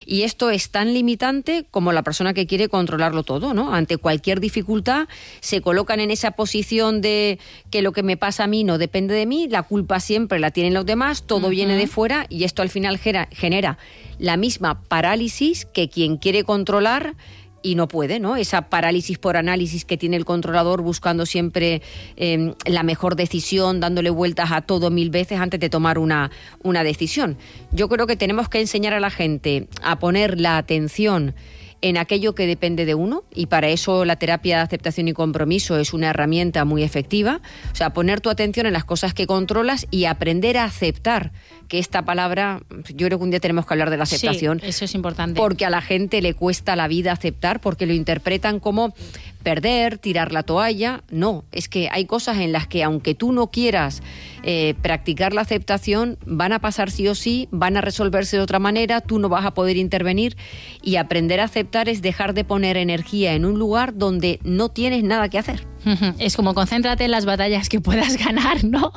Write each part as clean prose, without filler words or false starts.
Y esto es tan limitante como la persona que quiere controlarlo todo, ¿no? Ante cualquier dificultad se colocan en esa posición de que lo que me pasa a mí no depende de mí, la culpa siempre la tienen los demás, todo viene de fuera, y esto al final genera la misma parálisis que quien quiere controlar y no puede, ¿no? Esa parálisis por análisis que tiene el controlador buscando siempre la mejor decisión, dándole vueltas a todo 1000 veces antes de tomar una decisión. Yo creo que tenemos que enseñar a la gente a poner la atención en aquello que depende de uno, y para eso la terapia de aceptación y compromiso es una herramienta muy efectiva. O sea, poner tu atención en las cosas que controlas y aprender a aceptar, que esta palabra, yo creo que un día tenemos que hablar de la aceptación. Sí, eso es importante. Porque a la gente le cuesta la vida aceptar, porque lo interpretan como perder, tirar la toalla. No, es que hay cosas en las que aunque tú no quieras practicar la aceptación, van a pasar sí o sí, van a resolverse de otra manera, tú no vas a poder intervenir, y aprender a aceptar es dejar de poner energía en un lugar donde no tienes nada que hacer. Es como concéntrate en las batallas que puedas ganar, ¿no?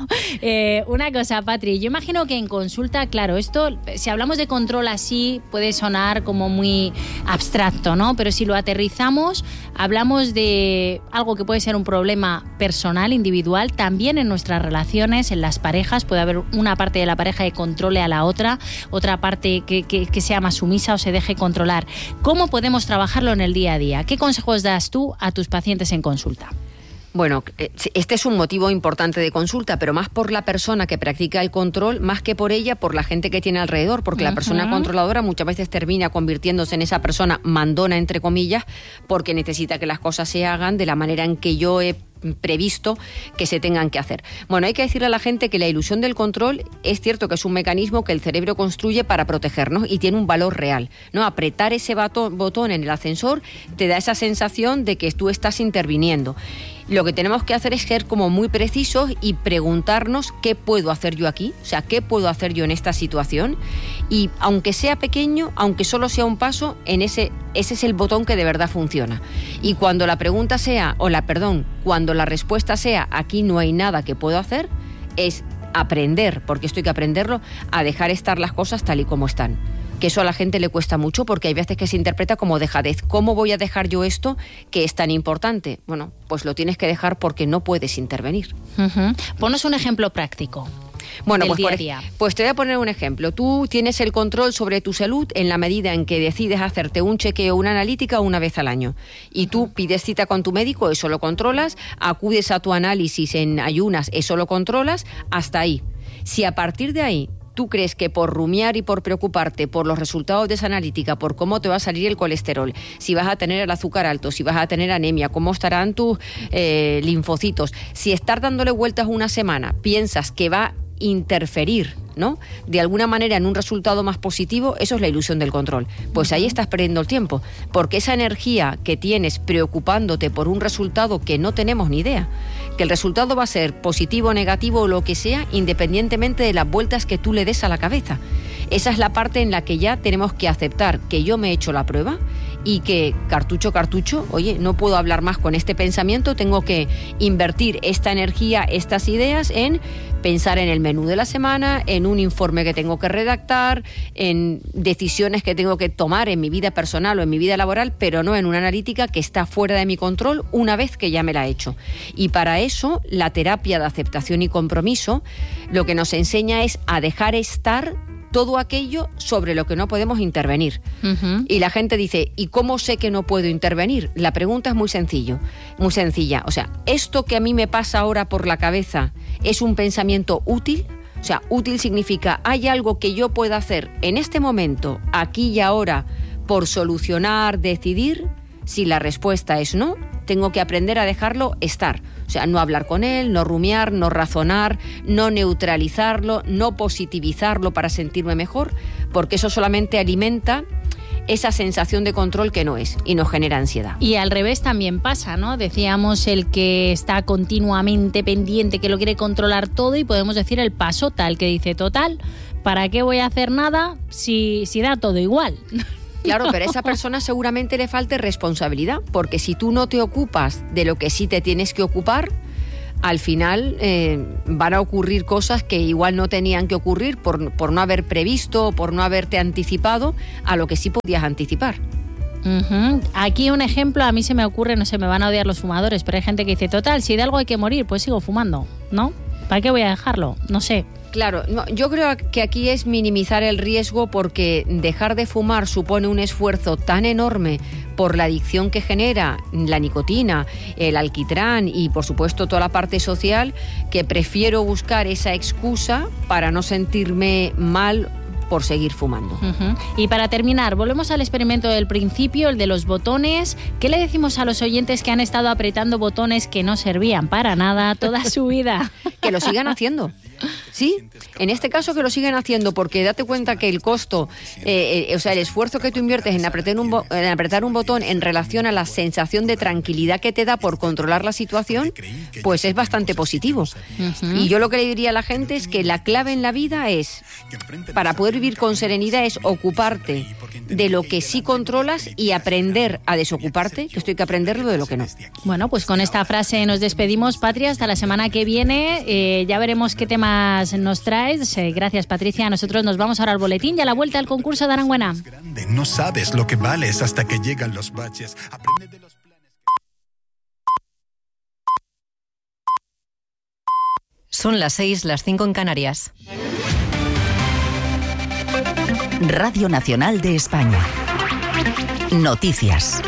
Una cosa, Patri, yo imagino que en consulta, claro, esto, si hablamos de control así, puede sonar como muy abstracto, ¿no? Pero si lo aterrizamos, hablamos de algo que puede ser un problema personal, individual, también en nuestras relaciones, en las parejas, puede haber una parte de la pareja que controle a la otra parte que sea más sumisa o se deje controlar. ¿Cómo podemos trabajarlo en el día a día? ¿Qué consejos das tú a tus pacientes en consulta? Bueno, este es un motivo importante de consulta, pero más por la persona que practica el control, más que por ella, por la gente que tiene alrededor, porque la persona controladora muchas veces termina convirtiéndose en esa persona mandona, entre comillas, porque necesita que las cosas se hagan de la manera en que yo he previsto que se tengan que hacer. Bueno, hay que decirle a la gente que la ilusión del control es cierto que es un mecanismo que el cerebro construye para protegernos y tiene un valor real, ¿no? Apretar ese botón en el ascensor te da esa sensación de que tú estás interviniendo. Lo que tenemos que hacer es ser como muy precisos y preguntarnos qué puedo hacer yo aquí, o sea, qué puedo hacer yo en esta situación, y aunque sea pequeño, aunque solo sea un paso, ese es el botón que de verdad funciona. Y cuando la pregunta sea, cuando la respuesta sea aquí no hay nada que puedo hacer, es aprender, porque esto hay que aprenderlo, a dejar estar las cosas tal y como están. Que eso a la gente le cuesta mucho porque hay veces que se interpreta como dejadez. ¿Cómo voy a dejar yo esto que es tan importante? Bueno, pues lo tienes que dejar porque no puedes intervenir. Ponos un ejemplo práctico. Bueno, del pues, día a día. Pues te voy a poner un ejemplo. Tú tienes el control sobre tu salud en la medida en que decides hacerte un chequeo, una analítica una vez al año. Y tú pides cita con tu médico, eso lo controlas, acudes a tu análisis en ayunas, eso lo controlas, hasta ahí. Si a partir de ahí tú crees que por rumiar y por preocuparte por los resultados de esa analítica, por cómo te va a salir el colesterol, si vas a tener el azúcar alto, si vas a tener anemia, cómo estarán tus linfocitos, si estar dándole vueltas una semana piensas que va a interferir, ¿no?, de alguna manera en un resultado más positivo, eso es la ilusión del control. Pues ahí estás perdiendo el tiempo, porque esa energía que tienes preocupándote por un resultado que no tenemos ni idea, que el resultado va a ser positivo, negativo o lo que sea, independientemente de las vueltas que tú le des a la cabeza. Esa es la parte en la que ya tenemos que aceptar que yo me he hecho la prueba y que cartucho, oye, no puedo hablar más con este pensamiento, tengo que invertir esta energía, estas ideas en pensar en el menú de la semana, en un informe que tengo que redactar, en decisiones que tengo que tomar en mi vida personal o en mi vida laboral, pero no en una analítica que está fuera de mi control una vez que ya me la he hecho. Y para eso, la terapia de aceptación y compromiso lo que nos enseña es a dejar estar todo aquello sobre lo que no podemos intervenir. Y la gente dice, ¿y cómo sé que no puedo intervenir? La pregunta es muy sencilla. O sea, ¿esto que a mí me pasa ahora por la cabeza es un pensamiento útil? O sea, útil significa, ¿hay algo que yo pueda hacer en este momento, aquí y ahora, por solucionar, decidir? Si la respuesta es no, tengo que aprender a dejarlo estar. O sea, no hablar con él, no rumiar, no razonar, no neutralizarlo, no positivizarlo para sentirme mejor, porque eso solamente alimenta esa sensación de control que no es y nos genera ansiedad. Y al revés también pasa, ¿no? Decíamos el que está continuamente pendiente, que lo quiere controlar todo, y podemos decir el pasota, el que dice, total, ¿para qué voy a hacer nada si da todo igual? Claro, pero a esa persona seguramente le falte responsabilidad, porque si tú no te ocupas de lo que sí te tienes que ocupar, al final van a ocurrir cosas que igual no tenían que ocurrir por no haber previsto, por no haberte anticipado a lo que sí podías anticipar. Aquí un ejemplo, a mí se me ocurre, no sé, me van a odiar los fumadores, pero hay gente que dice, total, si de algo hay que morir, pues sigo fumando, ¿no? ¿Para qué voy a dejarlo? No sé. Claro, no, yo creo que aquí es minimizar el riesgo, porque dejar de fumar supone un esfuerzo tan enorme por la adicción que genera la nicotina, el alquitrán y por supuesto toda la parte social, que prefiero buscar esa excusa para no sentirme mal por seguir fumando. Y para terminar, volvemos al experimento del principio, el de los botones. ¿Qué le decimos a los oyentes que han estado apretando botones que no servían para nada toda su vida? Que lo sigan haciendo. Sí, en este caso que lo siguen haciendo, porque date cuenta que el costo, o sea, el esfuerzo que tú inviertes en apretar un botón en relación a la sensación de tranquilidad que te da por controlar la situación, pues es bastante positivo. Y yo lo que le diría a la gente es que la clave en la vida es, para poder vivir con serenidad, es ocuparte de lo que sí controlas y aprender a desocuparte, que esto hay que aprenderlo de lo que no. Bueno, pues con esta frase nos despedimos, Patria, hasta la semana que viene. Ya veremos qué temas nos traes. Gracias, Patricia. Nosotros nos vamos ahora al boletín y a la vuelta al concurso de Aranguena. No sabes lo que vales hasta que llegan los baches. Aprende de los planes. Son las 6, las 5 en Canarias. Radio Nacional de España. Noticias.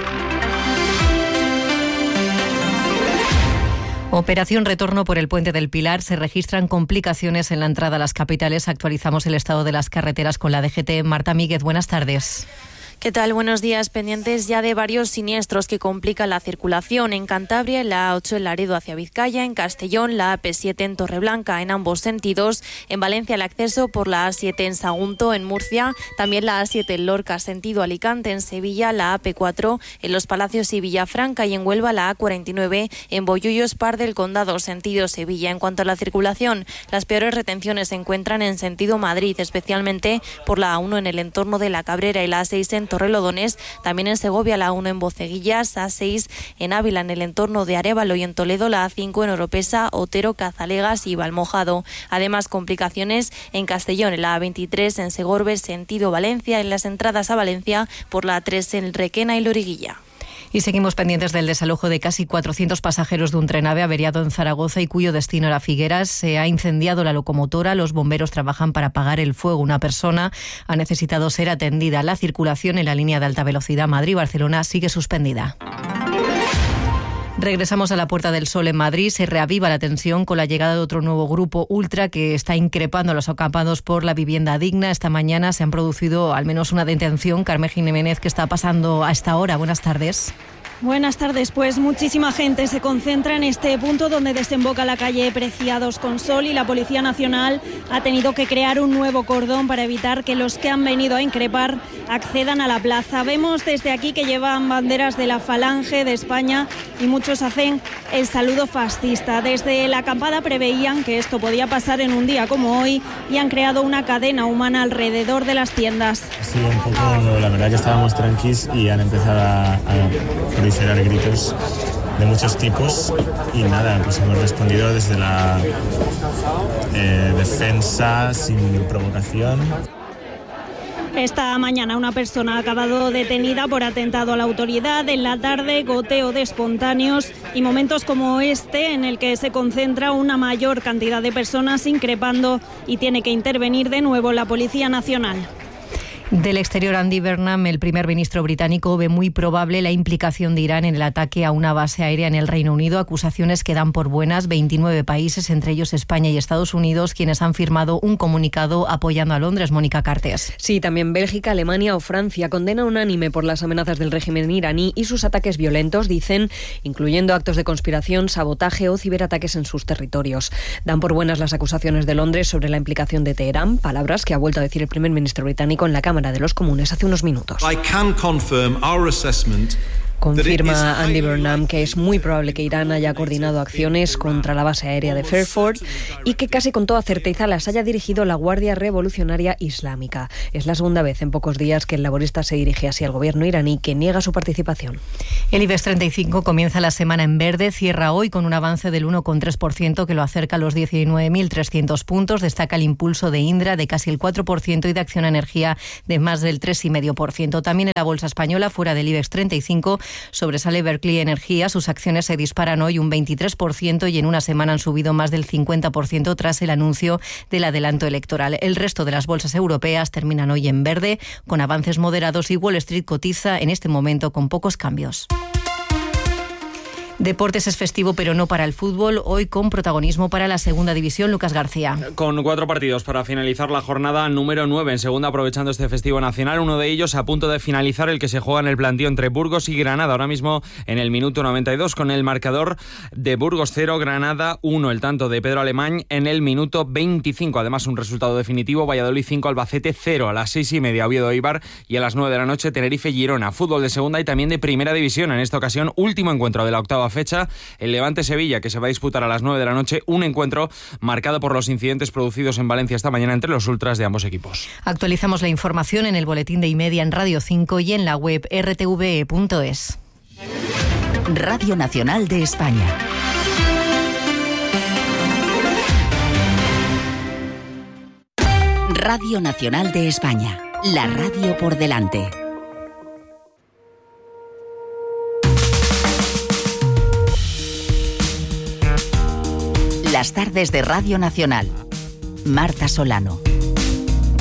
Operación Retorno por el Puente del Pilar. Se registran complicaciones en la entrada a las capitales. Actualizamos el estado de las carreteras con la DGT. Marta Míguez, buenas tardes. ¿Qué tal? Buenos días. Pendientes ya de varios siniestros que complican la circulación. En Cantabria, la A8 en Laredo hacia Vizcaya, en Castellón, la AP7 en Torreblanca en ambos sentidos, en Valencia el acceso por la A7 en Sagunto, en Murcia, también la A7 en Lorca sentido Alicante, en Sevilla la AP4 en Los Palacios y Villafranca, y en Huelva la A49 en Bollullos, Par del Condado sentido Sevilla. En cuanto a la circulación, las peores retenciones se encuentran en sentido Madrid, especialmente por la A1 en el entorno de La Cabrera y la A6 en Torrelodones, también en Segovia la A1 en Boceguillas, A6 en Ávila en el entorno de Arévalo, y en Toledo la A5 en Oropesa, Otero, Cazalegas y Valmojado. Además, complicaciones en Castellón en la A23 en Segorbe sentido Valencia, en las entradas a Valencia por la A3 en Requena y Loriguilla. Y seguimos pendientes del desalojo de casi 400 pasajeros de un tren-ave averiado en Zaragoza y cuyo destino era Figueras. Se ha incendiado la locomotora. Los bomberos trabajan para apagar el fuego. Una persona ha necesitado ser atendida. La circulación en la línea de alta velocidad Madrid-Barcelona sigue suspendida. Regresamos a la Puerta del Sol en Madrid. Se reaviva la tensión con la llegada de otro nuevo grupo ultra que está increpando a los acampados por la vivienda digna. Esta mañana se han producido al menos una detención. Carmen Jiménez, ¿qué está pasando a esta hora? Buenas tardes. Buenas tardes. Pues muchísima gente se concentra en este punto donde desemboca la calle Preciados con Sol, y la Policía Nacional ha tenido que crear un nuevo cordón para evitar que los que han venido a increpar accedan a la plaza. Vemos desde aquí que llevan banderas de la Falange de España y muchos hacen el saludo fascista. Desde la acampada preveían que esto podía pasar en un día como hoy y han creado una cadena humana alrededor de las tiendas. Sí, un poco, la verdad que estábamos tranquilos y han empezado a proliferar gritos de muchos tipos y nada, pues hemos respondido desde la defensa sin provocación. Esta mañana una persona ha acabado detenida por atentado a la autoridad. En la tarde, goteo de espontáneos y momentos como este en el que se concentra una mayor cantidad de personas increpando y tiene que intervenir de nuevo la Policía Nacional. Del exterior, Andy Burnham, el primer ministro británico, ve muy probable la implicación de Irán en el ataque a una base aérea en el Reino Unido, acusaciones que dan por buenas 29 países, entre ellos España y Estados Unidos, quienes han firmado un comunicado apoyando a Londres. Mónica Cartes. Sí, también Bélgica, Alemania o Francia condena unánime por las amenazas del régimen iraní y sus ataques violentos, dicen, incluyendo actos de conspiración, sabotaje o ciberataques en sus territorios. Dan por buenas las acusaciones de Londres sobre la implicación de Teherán, palabras que ha vuelto a decir el primer ministro británico en la Cámara de los Comunes hace unos minutos. Confirma Andy Burnham que es muy probable que Irán haya coordinado acciones contra la base aérea de Fairford y que casi con toda certeza las haya dirigido la Guardia Revolucionaria Islámica. Es la segunda vez en pocos días que el laborista se dirige así al gobierno iraní, que niega su participación. El IBEX 35 comienza la semana en verde, cierra hoy con un avance del 1,3% que lo acerca a los 19.300 puntos. Destaca el impulso de Indra de casi el 4% y de Acciona Energía de más del 3,5%. También en la bolsa española, fuera del IBEX 35, sobresale Berkeley Energía. Sus acciones se disparan hoy un 23% y en una semana han subido más del 50% tras el anuncio del adelanto electoral. El resto de las bolsas europeas terminan hoy en verde, con avances moderados, y Wall Street cotiza en este momento con pocos cambios. Deportes es festivo, pero no para el fútbol. Hoy con protagonismo para la segunda división. Lucas García. Con 4 partidos para finalizar la jornada número 9 en segunda, aprovechando este festivo nacional. Uno de ellos a punto de finalizar, el que se juega en el plantío entre Burgos y Granada. Ahora mismo en el minuto 92, con el marcador de Burgos 0, Granada 1. El tanto de Pedro Alemán en el minuto 25. Además, un resultado definitivo: Valladolid 5, Albacete 0. A las 6:30, Oviedo Eibar, y a las 9 de la noche, Tenerife Girona. Fútbol de segunda y también de primera división. En esta ocasión, último encuentro de la octava fecha, el Levante-Sevilla, que se va a disputar a las 9 de la noche, un encuentro marcado por los incidentes producidos en Valencia esta mañana entre los ultras de ambos equipos. Actualizamos la información en el boletín de Y-Media en Radio 5 y en la web rtve.es. Radio Nacional de España. Radio Nacional de España, la radio por delante. Las tardes de Radio Nacional. Marta Solano.